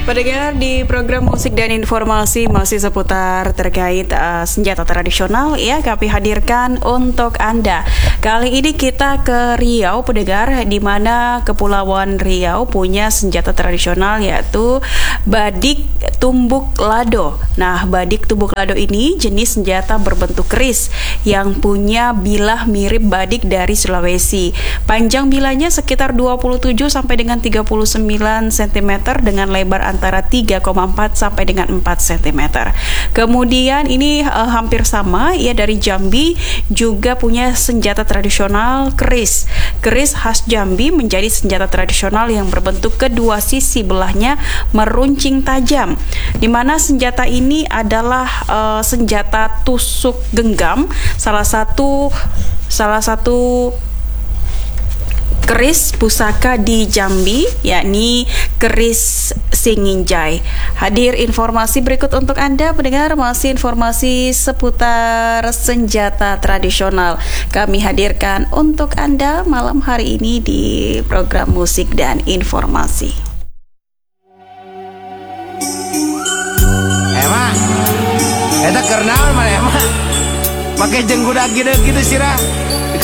Pendengar di program musik dan informasi masih seputar terkait senjata tradisional ya kami hadirkan untuk Anda. Kali ini kita ke Riau pendengar, di mana Kepulauan Riau punya senjata tradisional yaitu badik tumbuk lado. Nah, badik tumbuk lado ini jenis senjata berbentuk keris yang punya bilah mirip badik dari Sulawesi. Panjang bilahnya sekitar 27 sampai dengan 39 cm dengan lebar antara 3,4 sampai dengan 4 cm. Kemudian ini hampir sama ya, dari Jambi juga punya senjata tradisional keris. Keris khas Jambi menjadi senjata tradisional yang berbentuk kedua sisi belahnya meruncing tajam, di mana senjata ini adalah senjata tusuk genggam, salah satu keris pusaka di Jambi, yakni keris Singinjai. Hadir informasi berikut untuk Anda pendengar, masih informasi seputar senjata tradisional kami hadirkan untuk Anda malam hari ini di program musik dan informasi. Eta kernaon mana emang pakai jenggudak gitu sirah.